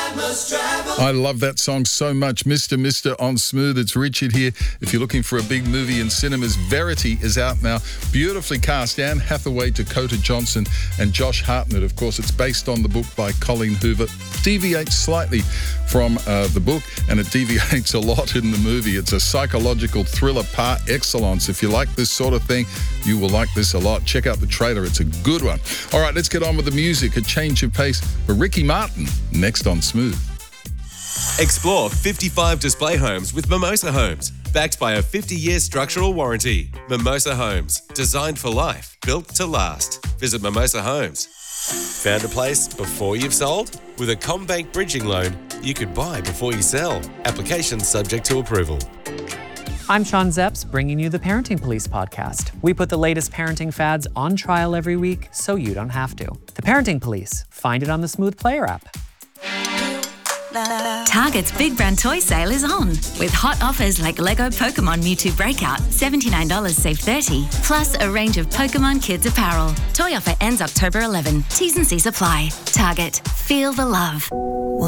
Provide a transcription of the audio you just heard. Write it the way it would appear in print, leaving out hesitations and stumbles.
I love that song so much. Mr. on Smooth. It's Richard here. If you're looking for a big movie in cinemas, Verity is out now. Beautifully cast. Anne Hathaway, Dakota Johnson and Josh Hartnett. Of course, it's based on the book by Colleen Hoover. Deviates slightly from the book, and it deviates a lot in the movie. It's a psychological thriller par excellence. If you like this sort of thing, you will like this a lot. Check out the trailer. It's a good one. All right, let's get on with the music. A change of pace for Ricky Martin, next on Smooth. Explore 55 display homes with Mimosa Homes. Backed by a 50-year structural warranty. Mimosa Homes. Designed for life. Built to last. Visit Mimosa Homes. Found a place before you've sold? With a CommBank bridging loan, you could buy before you sell. Application subject to approval. I'm Sean Zepps, bringing you the Parenting Police podcast. We put the latest parenting fads on trial every week so you don't have to. The Parenting Police. Find it on the Smooth Player app. Target's big brand toy sale is on, with hot offers like Lego Pokemon Mewtwo Breakout, $79 save $30, plus a range of Pokemon Kids apparel. Toy offer ends October 11. T's and C's apply. Target. Feel the love.